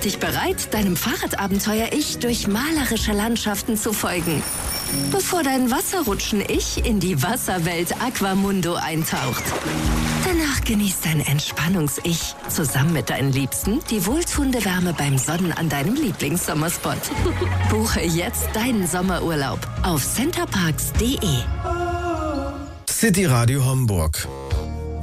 dich bereit, deinem Fahrradabenteuer-Ich durch malerische Landschaften zu folgen. Bevor dein Wasserrutschen-Ich in die Wasserwelt Aquamundo eintaucht. Danach genießt dein Entspannungs-Ich zusammen mit deinen Liebsten die wohltuende Wärme beim Sonnen an deinem Lieblingssommerspot. Buche jetzt deinen Sommerurlaub auf centerparks.de. City Radio Hamburg.